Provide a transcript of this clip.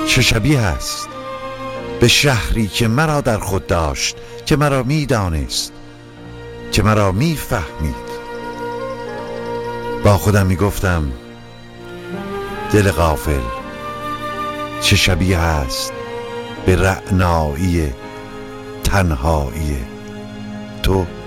چه شبیه است به شهری که مرا در خود داشت، که مرا میدانست، که مرا میفهمید. با خودم میگفتم دل غافل، چه شبیه است به رعنایی تنهایی تو.